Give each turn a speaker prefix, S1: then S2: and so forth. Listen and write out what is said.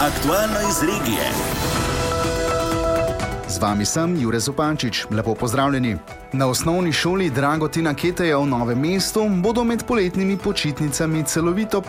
S1: Aktualno iz regije.
S2: Z vami sem Jure Zupančič. Lepo pozdravljeni. Na osnovni šoli Dragotina Keteja v Novem mestu bodo med poletnimi počitnicami celovito